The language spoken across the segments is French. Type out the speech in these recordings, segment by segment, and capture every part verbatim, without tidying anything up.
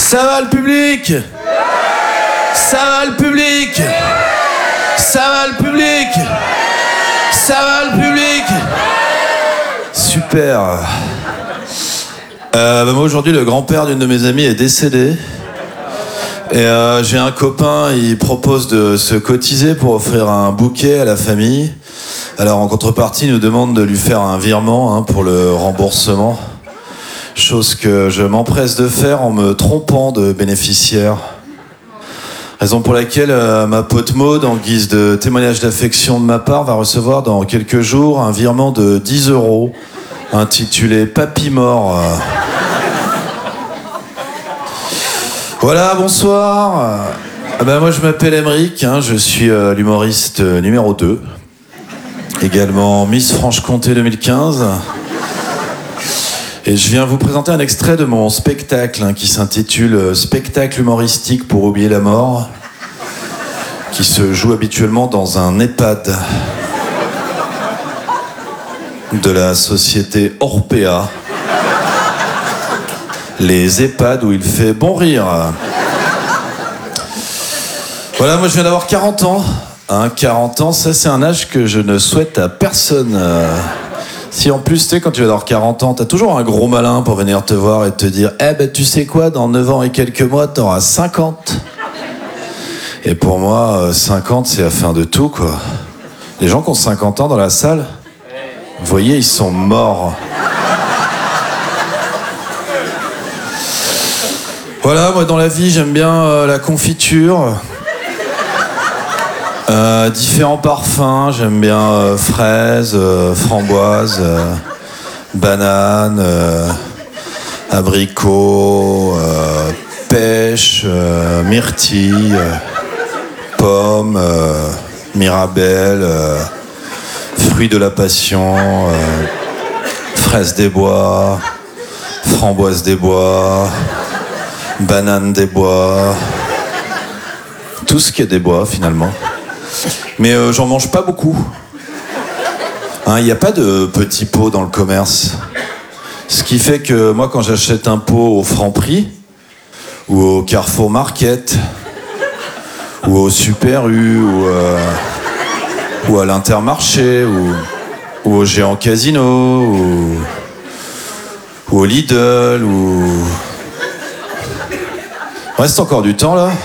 Ça va le public? Ça va le public? Ça va le public? Ça va le public? Super. Euh, bah moi aujourd'hui le grand-père d'une de mes amies est décédé. Et euh, j'ai un copain, il propose de se cotiser pour offrir un bouquet à la famille. Alors en contrepartie, il nous demande de lui faire un virement hein, pour le remboursement. Chose que je m'empresse de faire en me trompant de bénéficiaire. Raison pour laquelle euh, ma pote Maud, en guise de témoignage d'affection de ma part, va recevoir dans quelques jours un virement de dix euros intitulé Papy mort. Voilà, bonsoir. Ah ben moi je m'appelle Emeric, hein, je suis euh, l'humoriste euh, numéro deux. Également Miss Franche-Comté deux mille quinze. Et je viens vous présenter un extrait de mon spectacle hein, qui s'intitule euh, Spectacle humoristique pour oublier la mort, qui se joue habituellement dans un EHPAD de la société Orpea. Les EHPAD où il fait bon rire. Voilà, moi je viens d'avoir quarante ans. Hein, quarante ans, ça c'est un âge que je ne souhaite à personne. Si en plus, tu sais, quand tu vas avoir quarante ans, t'as toujours un gros malin pour venir te voir et te dire « Eh ben tu sais quoi, dans neuf ans et quelques mois, t'auras cinquante. » Et pour moi, cinquante, c'est la fin de tout, quoi. Les gens qui ont cinquante ans dans la salle, vous voyez, ils sont morts. Voilà, moi dans la vie, j'aime bien euh, la confiture. Euh, différents parfums, j'aime bien euh, fraises, euh, framboises, euh, bananes, euh, abricots, euh, pêche, euh, myrtille, euh, pommes, euh, mirabelle, euh, fruits de la passion, euh, fraises des bois, framboises des bois, bananes des bois, tout ce qui est des bois finalement. Mais euh, j'en mange pas beaucoup. Il n'y a pas de petits pots dans le commerce. Ce qui fait que moi, quand j'achète un pot au Franprix, ou au Carrefour Market, ou au Super U, ou, euh, ou à l'Intermarché, ou, ou au Géant Casino, ou, ou au Lidl, ou... Il reste encore du temps, là.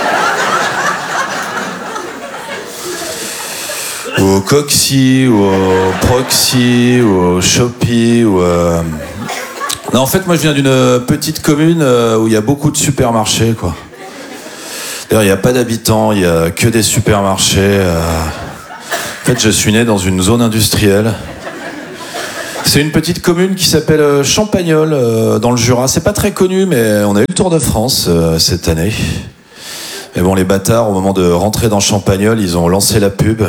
Ou au Coxy, ou au Proxy, ou au Shopee, ou... Euh... Non, en fait, moi, je viens d'une petite commune où il y a beaucoup de supermarchés, quoi. D'ailleurs, il n'y a pas d'habitants, il n'y a que des supermarchés. Euh... En fait, je suis né dans une zone industrielle. C'est une petite commune qui s'appelle Champagnole, euh, dans le Jura. C'est pas très connu, mais on a eu le Tour de France euh, cette année. Mais bon, les bâtards, au moment de rentrer dans Champagnole, ils ont lancé la pub.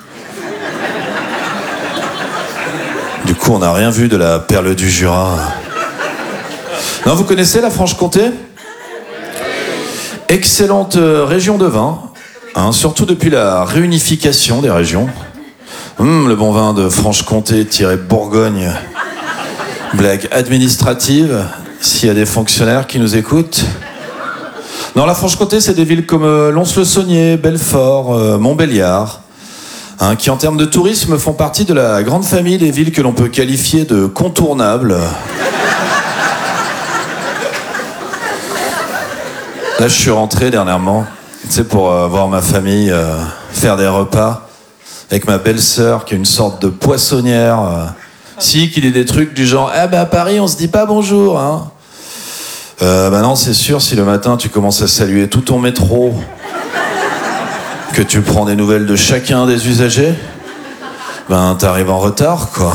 Du coup, on n'a rien vu de la perle du Jura. Non, vous connaissez la Franche-Comté ? Excellente région de vin, hein, surtout depuis la réunification des régions. Hum, le bon vin de Franche-Comté-Bourgogne. Blague administrative, s'il y a des fonctionnaires qui nous écoutent. Non, la Franche-Comté, c'est des villes comme euh, Lons-le-Saunier, Belfort, euh, Montbéliard, hein, qui en termes de tourisme font partie de la grande famille des villes que l'on peut qualifier de contournables. Là, je suis rentré dernièrement, tu sais, pour euh, voir ma famille euh, faire des repas avec ma belle-sœur qui est une sorte de poissonnière. Euh, si, qu'il ait des trucs du genre « Ah ben à Paris, on se dit pas bonjour, hein !» Euh, bah non, c'est sûr, si le matin tu commences à saluer tout ton métro, que tu prends des nouvelles de chacun des usagers, ben t'arrives en retard, quoi.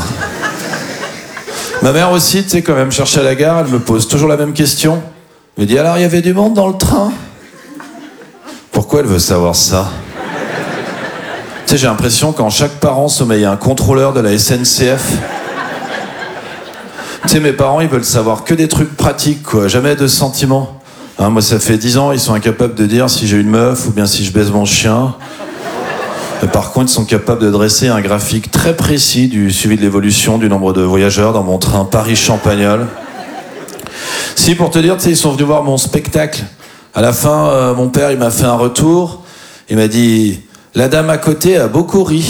Ma mère aussi, tu sais, quand elle me cherche à la gare, elle me pose toujours la même question. Elle me dit, alors il y avait du monde dans le train? Pourquoi elle veut savoir ça? Tu sais, j'ai l'impression qu'en chaque parent sommeille un contrôleur de la S N C F. Tu sais, mes parents, ils veulent savoir que des trucs pratiques, quoi. Jamais de sentiments. Hein, moi, ça fait dix ans, ils sont incapables de dire si j'ai une meuf ou bien si je baise mon chien. Et par contre, ils sont capables de dresser un graphique très précis du suivi de l'évolution du nombre de voyageurs dans mon train Paris-Champagnole. Si, pour te dire, tu sais, ils sont venus voir mon spectacle. À la fin, euh, mon père, il m'a fait un retour. Il m'a dit, la dame à côté a beaucoup ri.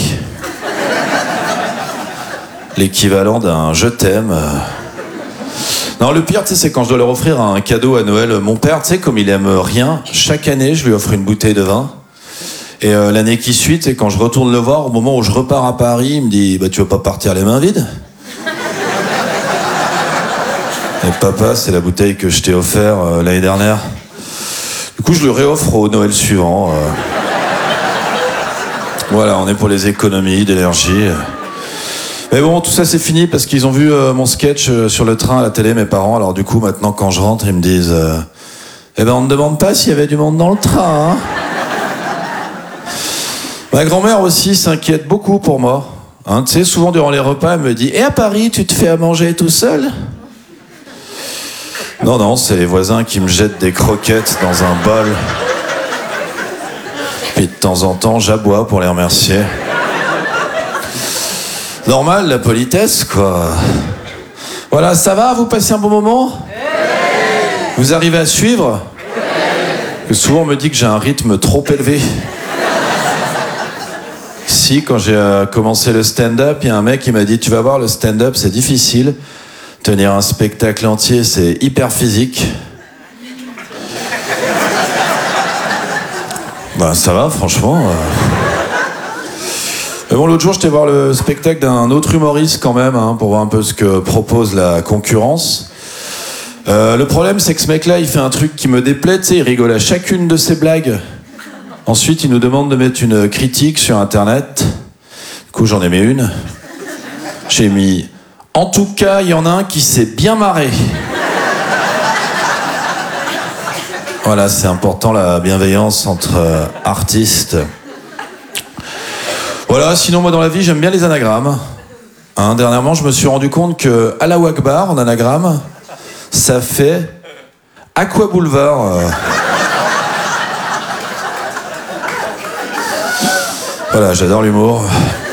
L'équivalent d'un je t'aime. Non, le pire, tu sais, c'est quand je dois leur offrir un cadeau à Noël. Mon père, tu sais, comme il aime rien, chaque année, je lui offre une bouteille de vin. Et euh, l'année qui suit, tu sais, quand je retourne le voir, au moment où je repars à Paris, il me dit, bah, tu veux pas partir les mains vides? Et papa, c'est la bouteille que je t'ai offert euh, l'année dernière. Du coup, je lui réoffre au Noël suivant. Euh... Voilà, on est pour les économies d'énergie. Mais bon, tout ça c'est fini parce qu'ils ont vu euh, mon sketch euh, sur le train à la télé, mes parents. Alors du coup, maintenant quand je rentre, ils me disent euh, eh ben on ne demande pas s'il y avait du monde dans le train, hein. Ma grand-mère aussi s'inquiète beaucoup pour moi. Hein, tu sais, souvent durant les repas, elle me dit « Et à Paris, tu te fais à manger tout seul ?» Non, non, c'est les voisins qui me jettent des croquettes dans un bol. Puis de temps en temps, j'aboie pour les remercier. Normal, la politesse, quoi. Voilà, ça va? Vous passez un bon moment? Vous arrivez à suivre? Parce que souvent, on me dit que j'ai un rythme trop élevé. Si, quand j'ai euh, commencé le stand-up, il y a un mec qui m'a dit « Tu vas voir, le stand-up, c'est difficile. Tenir un spectacle entier, c'est hyper physique. » Bah, ça va, franchement. Euh... Mais bon, l'autre jour, j'étais voir le spectacle d'un autre humoriste quand même, hein, pour voir un peu ce que propose la concurrence. Euh, le problème, c'est que ce mec-là, il fait un truc qui me déplaît, tu sais, il rigole à chacune de ses blagues. Ensuite, il nous demande de mettre une critique sur Internet. Du coup, j'en ai mis une. J'ai mis « En tout cas, il y en a un qui s'est bien marré. » Voilà, c'est important, la bienveillance entre euh, artistes. Voilà, sinon moi dans la vie j'aime bien les anagrammes. Hein, dernièrement je me suis rendu compte que Allahu Akbar en anagramme, ça fait Aqua Boulevard. Euh... Voilà, j'adore l'humour.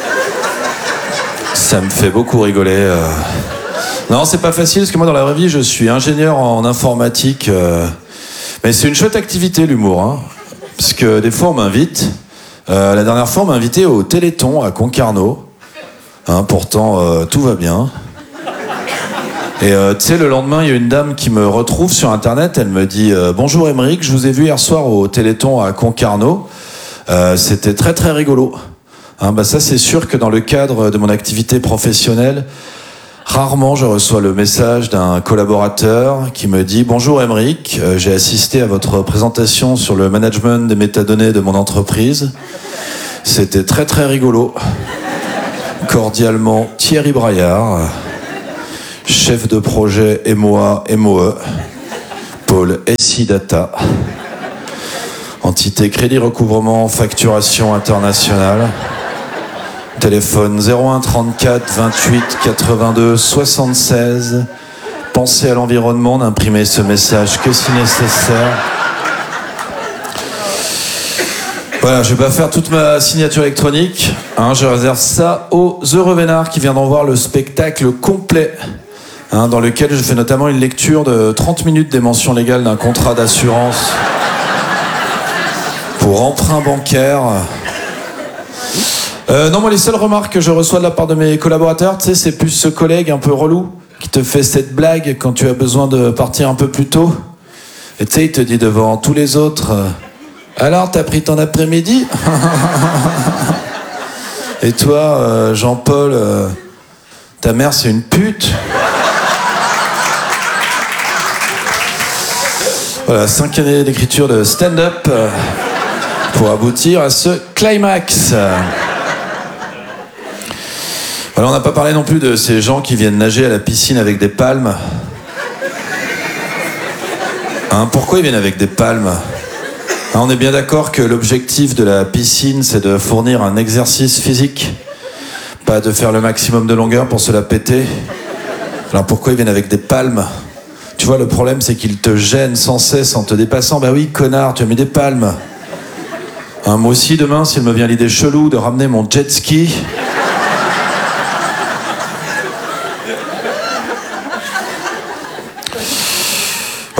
Ça me fait beaucoup rigoler. Euh... Non, c'est pas facile parce que moi dans la vraie vie je suis ingénieur en informatique. Euh... Mais c'est une chouette activité l'humour, hein, parce que des fois on m'invite. Euh, la dernière fois, on m'a invité au Téléthon à Concarneau. Hein, pourtant, euh, tout va bien. Et euh, tu sais, le lendemain, il y a une dame qui me retrouve sur Internet. Elle me dit euh, « Bonjour Aymeric, je vous ai vu hier soir au Téléthon à Concarneau. Euh, C'était très très rigolo. Hein, » Bah ça, c'est sûr que dans le cadre de mon activité professionnelle, rarement je reçois le message d'un collaborateur qui me dit « Bonjour Aymeric, euh, j'ai assisté à votre présentation sur le management des métadonnées de mon entreprise. C'était très très rigolo. Cordialement Thierry Braillard, chef de projet M O A M O E, pôle S I Data, entité crédit recouvrement facturation internationale. Téléphone zéro un trente-quatre vingt-huit quatre-vingt-deux soixante-seize. Pensez à l'environnement, d'imprimer ce message que si nécessaire. » Voilà, je vais pas faire toute ma signature électronique. Hein, je réserve ça aux heureux vénards qui viendront voir le spectacle complet, hein, dans lequel je fais notamment une lecture de trente minutes des mentions légales d'un contrat d'assurance pour emprunt bancaire. Euh, non, moi, les seules remarques que je reçois de la part de mes collaborateurs, tu sais, c'est plus ce collègue un peu relou qui te fait cette blague quand tu as besoin de partir un peu plus tôt. Et tu sais, il te dit devant tous les autres euh, « Alors, t'as pris ton après-midi ?» Et toi, euh, Jean-Paul, euh, ta mère, c'est une pute. Voilà, cinq années d'écriture de stand-up euh, pour aboutir à ce climax. Alors on n'a pas parlé non plus de ces gens qui viennent nager à la piscine avec des palmes. Hein, pourquoi ils viennent avec des palmes? Hein, on est bien d'accord que l'objectif de la piscine, c'est de fournir un exercice physique, pas de faire le maximum de longueur pour se la péter. Alors pourquoi ils viennent avec des palmes? Tu vois, le problème, c'est qu'ils te gênent sans cesse en te dépassant. Bah oui, connard, tu as mis des palmes. Hein, moi aussi, demain, s'il me vient l'idée chelou de ramener mon jet ski...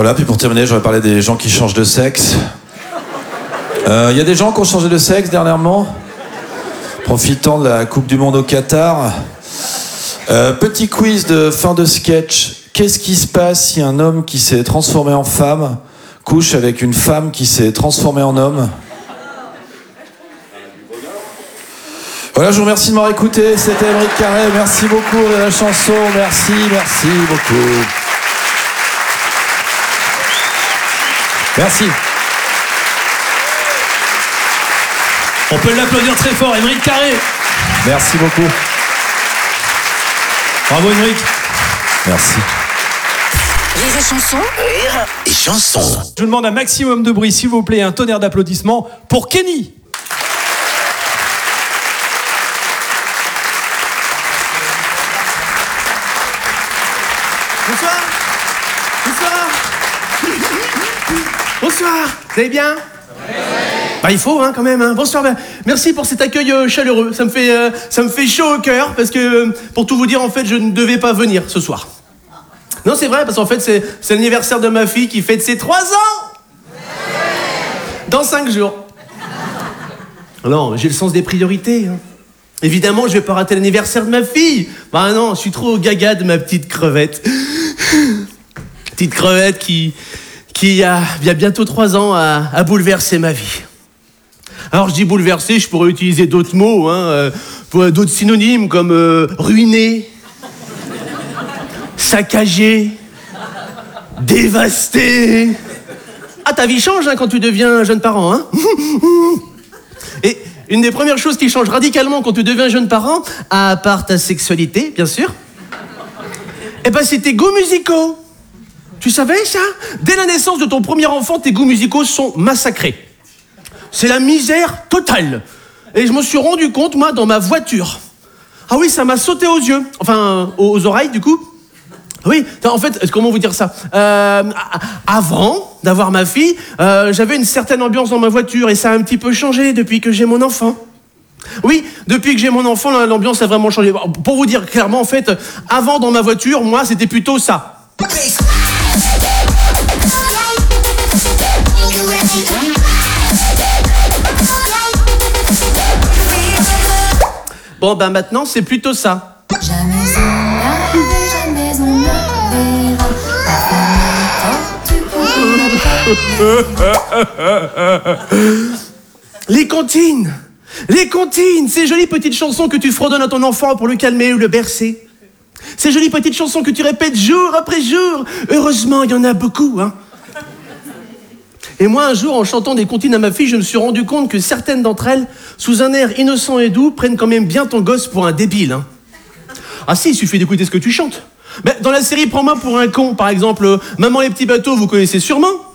Voilà, puis pour terminer, j'aurais parlé des gens qui changent de sexe. Il euh, y a des gens qui ont changé de sexe dernièrement, profitant de la Coupe du Monde au Qatar. Euh, petit quiz de fin de sketch. Qu'est-ce qui se passe si un homme qui s'est transformé en femme couche avec une femme qui s'est transformée en homme? Voilà, je vous remercie de m'avoir écouté. C'était Émeric Carré. Merci beaucoup de la chanson. Merci, merci beaucoup. Merci. On peut l'applaudir très fort, Émeric Carré. Merci beaucoup. Bravo Émeric. Merci. Rire et chanson. Rire et chanson. Je vous demande un maximum de bruit, s'il vous plaît, un tonnerre d'applaudissements pour Kenny. Bonsoir. Bonsoir. Bonsoir. Vous allez bien? Bah, il faut hein, quand même. Hein. Bonsoir. Bah, merci pour cet accueil euh, chaleureux. Ça me fait, euh, ça me fait chaud au cœur parce que, euh, pour tout vous dire, en fait, je ne devais pas venir ce soir. Non, c'est vrai parce qu'en fait, c'est, c'est l'anniversaire de ma fille qui fête ses trois ans. Dans cinq jours. Non, j'ai le sens des priorités. Hein. Évidemment, je vais pas rater l'anniversaire de ma fille. Bah non, je suis trop gaga de ma petite crevette. Petite crevette qui, qui a, il y a bientôt trois ans, a, a bouleversé ma vie. Alors je dis bouleversé, je pourrais utiliser d'autres mots, hein, euh, pour, d'autres synonymes comme euh, ruiné, saccagé, dévasté. Ah, ta vie change hein, quand tu deviens jeune parent, hein. Et une des premières choses qui change radicalement quand tu deviens jeune parent, à part ta sexualité, bien sûr, eh ben c'est tes goûts musicaux. Tu savais ça? Dès la naissance de ton premier enfant, tes goûts musicaux sont massacrés. C'est la misère totale. Et je me suis rendu compte, moi, dans ma voiture. Ah oui, ça m'a sauté aux yeux. Enfin, aux oreilles, du coup. Oui, en fait, comment vous dire ça euh, Avant d'avoir ma fille, euh, j'avais une certaine ambiance dans ma voiture et ça a un petit peu changé depuis que j'ai mon enfant. Oui, depuis que j'ai mon enfant, l'ambiance a vraiment changé. Pour vous dire clairement, en fait, avant dans ma voiture, moi, c'était plutôt ça. Bon, ben maintenant, c'est plutôt ça. Jamais on n'arrive, jamais on ne verra. Les comptines, les comptines, ces jolies petites chansons que tu fredonnes à ton enfant pour le calmer ou le bercer. Ces jolies petites chansons que tu répètes jour après jour. Heureusement, il y en a beaucoup, hein. Et moi, un jour, en chantant des comptines à ma fille, je me suis rendu compte que certaines d'entre elles, sous un air innocent et doux, prennent quand même bien ton gosse pour un débile, hein. Ah si, il suffit d'écouter ce que tu chantes. Mais dans la série Prends-moi pour un con, par exemple, euh, Maman les petits bateaux, vous connaissez sûrement.